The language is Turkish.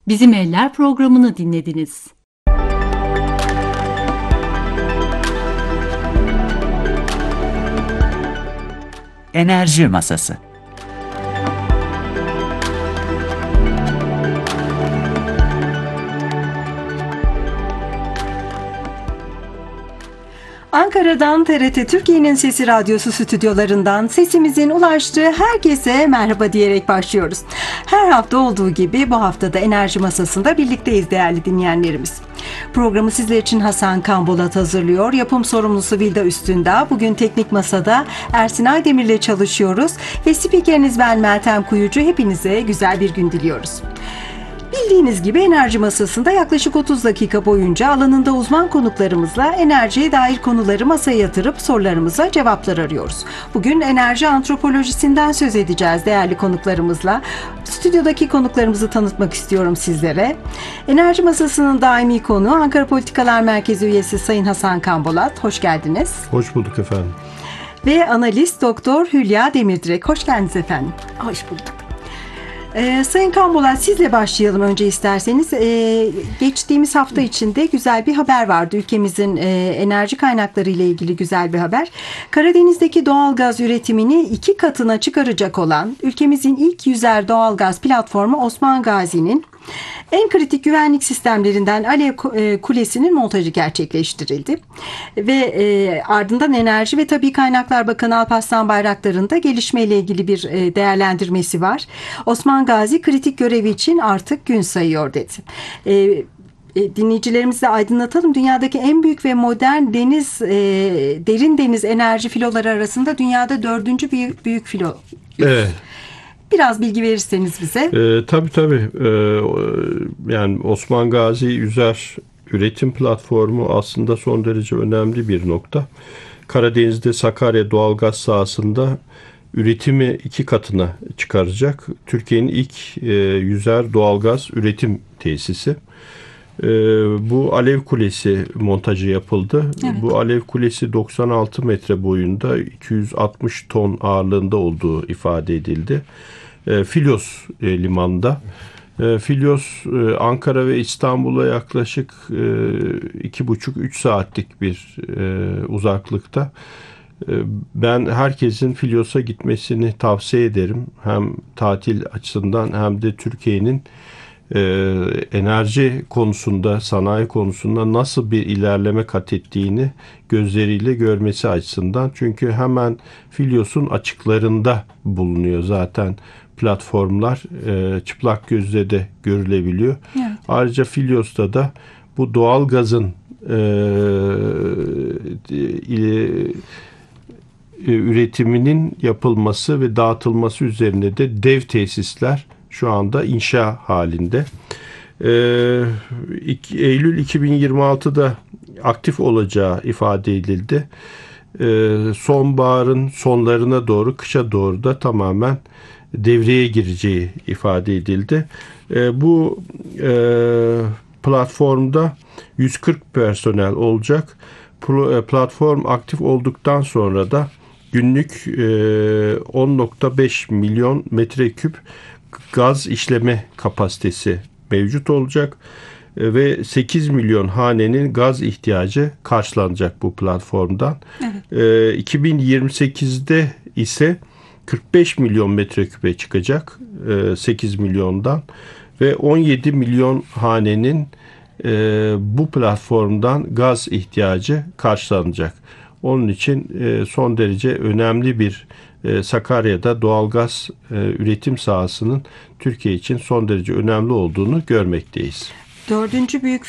Bizim Eller programını dinlediniz. Enerji Masası. Ankara'dan TRT Türkiye'nin Sesi Radyosu stüdyolarından sesimizin ulaştığı herkese merhaba diyerek başlıyoruz. Her hafta olduğu gibi bu haftada Enerji Masası'nda birlikteyiz değerli dinleyenlerimiz. Programı sizler için Hasan Kambolat hazırlıyor. Yapım sorumlusu Vilda Üstündağ. Bugün Teknik Masa'da Ersin Aydemir ile çalışıyoruz. Ve spikeriniz ben Meltem Kuyucu. Hepinize güzel bir gün diliyoruz. Bildiğiniz gibi Enerji Masası'nda yaklaşık 30 dakika boyunca alanında uzman konuklarımızla enerjiye dair konuları masaya yatırıp sorularımıza cevaplar arıyoruz. Bugün enerji antropolojisinden söz edeceğiz değerli konuklarımızla. Stüdyodaki konuklarımızı tanıtmak istiyorum sizlere. Enerji Masası'nın daimi konuğu Ankara Politikalar Merkezi üyesi Sayın Hasan Kambolat. Hoş geldiniz. Hoş bulduk efendim. Ve analist Doktor Hülya Demirdirek. Hoş geldiniz efendim. Hoş bulduk. Sayın Kambolat, sizle başlayalım önce isterseniz. Geçtiğimiz hafta içinde güzel bir haber vardı. Ülkemizin enerji kaynakları ile ilgili güzel bir haber. Karadeniz'deki doğalgaz üretimini 2 katına çıkaracak olan ülkemizin ilk yüzer doğalgaz platformu Osman Gazi'nin en kritik güvenlik sistemlerinden Alev Kulesi'nin montajı gerçekleştirildi. Ve ardından Enerji ve Tabii Kaynaklar Bakanı Alparslan Bayraktar'ın da gelişmeyle ilgili bir değerlendirmesi var. Osman Gazi kritik görevi için artık gün sayıyor dedi. Dinleyicilerimizi de aydınlatalım. Dünyadaki en büyük ve modern derin deniz enerji filoları arasında dünyada 4. büyük filo. Evet. Biraz bilgi verirseniz bize. Tabii. Yani Osman Gazi Yüzer Üretim Platformu aslında son derece önemli bir nokta. Karadeniz'de Sakarya doğalgaz sahasında üretimi 2 katına çıkaracak. Türkiye'nin ilk yüzer doğalgaz üretim tesisi. Bu Alev Kulesi montajı yapıldı. Evet. Bu Alev Kulesi 96 metre boyunda 260 ton ağırlığında olduğu ifade edildi. Filos limanında. Filos Ankara ve İstanbul'a yaklaşık 2,5-3 saatlik bir uzaklıkta. Ben herkesin Filyos'a gitmesini tavsiye ederim. Hem tatil açısından hem de Türkiye'nin enerji konusunda, sanayi konusunda nasıl bir ilerleme kat ettiğini gözleriyle görmesi açısından. Çünkü hemen Filyos'un açıklarında bulunuyor zaten platformlar. Çıplak gözle de görülebiliyor. Evet. Ayrıca Filyos'ta da bu doğal gazın üretiminin yapılması ve dağıtılması üzerine de dev tesisler şu anda inşa halinde. Eylül 2026'da aktif olacağı ifade edildi. Sonbaharın sonlarına doğru, kışa doğru da tamamen devreye gireceği ifade edildi. Bu platformda 140 personel olacak. Platform aktif olduktan sonra da günlük 10,5 milyon metreküp gaz işleme kapasitesi mevcut olacak ve 8 milyon hanenin gaz ihtiyacı karşılanacak bu platformdan. Evet. 2028'de ise 45 milyon metreküpe çıkacak 8 milyondan ve 17 milyon hanenin bu platformdan gaz ihtiyacı karşılanacak. Onun için son derece önemli bir Sakarya'da doğalgaz üretim sahasının Türkiye için son derece önemli olduğunu görmekteyiz. 4. büyük